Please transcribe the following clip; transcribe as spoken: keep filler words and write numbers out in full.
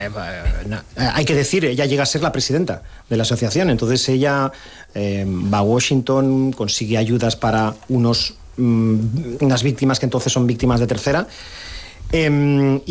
Eh, no, eh, hay que decir, ella llega a ser la presidenta de la asociación, entonces ella eh, va a Washington, consigue ayudas para unos, mm, unas víctimas que entonces son víctimas de tercera. Eh,